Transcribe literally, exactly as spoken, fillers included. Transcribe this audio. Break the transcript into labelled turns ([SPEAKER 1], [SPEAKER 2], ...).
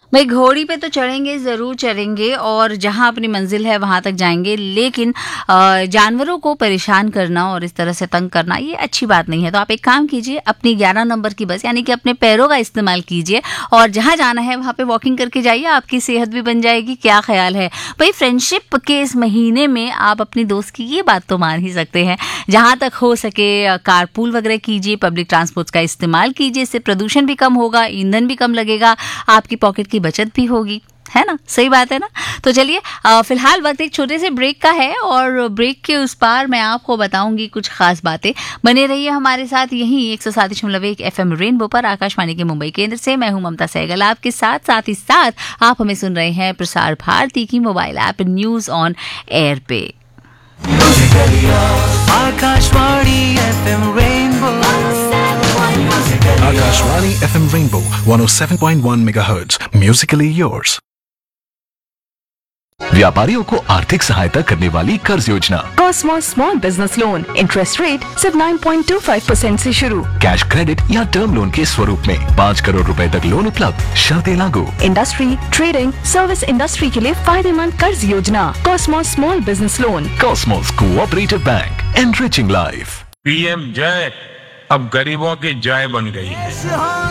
[SPEAKER 1] भाई घोड़ी पे तो चढ़ेंगे, ज़रूर चढ़ेंगे और जहाँ अपनी मंजिल है वहाँ तक जाएंगे, लेकिन अ, जानवरों को परेशान करना और इस तरह से तंग करना ये अच्छी बात नहीं है। तो आप एक काम कीजिए, अपनी ग्यारह नंबर की बस यानी कि अपने पैरों का इस्तेमाल कीजिए और जहाँ जाना है वहाँ पे वॉकिंग करके जाइए, आपकी सेहत भी बन जाएगी। क्या ख्याल है भाई? फ्रेंडशिप के इस महीने में आप अपनी दोस्त की ये बात तो मान ही सकते हैं। जहाँ तक हो सके कारपूल वगैरह कीजिए, पब्लिक ट्रांसपोर्ट का इस्तेमाल कीजिए, इससे प्रदूषण भी कम होगा, ईंधन भी कम लगेगा, आपकी पॉकेट की बचत भी होगी, है ना? सही बात है ना? तो चलिए, अ, फिलहाल वक्त एक छोटे से ब्रेक का है और ब्रेक के उस पार मैं आपको बताऊंगी कुछ खास बातें। बने रहिए हमारे साथ यहीं एक सौ सात दशमलव एक एफ एम रेनबो पर, आकाशवाणी के मुंबई केंद्र से। मैं हूं ममता सहगल आपके साथ। साथ ही साथ आप हमें सुन रहे हैं प्रसार भारती की mobile app news on air पे।
[SPEAKER 2] Akashvani F M rainbow
[SPEAKER 3] Akashvani F M Rainbow one oh seven point one megahertz. Musically yours.
[SPEAKER 4] व्यापारियों को आर्थिक सहायता करने वाली कर्ज योजना
[SPEAKER 5] Cosmos small business loan, interest rate सिर्फ नौ पॉइंट दो पाँच परसेंट से शुरू।
[SPEAKER 4] कैश क्रेडिट या टर्म लोन के स्वरूप में पाँच करोड़ रुपए तक लोन उपलब्ध, शर्तें लागू।
[SPEAKER 5] इंडस्ट्री, ट्रेडिंग, सर्विस इंडस्ट्री के लिए फायदेमंद कर्ज योजना Cosmos small business loan.
[SPEAKER 4] Cosmos cooperative bank, enriching life.
[SPEAKER 6] PM जय अब गरीबों की जय बन गई है।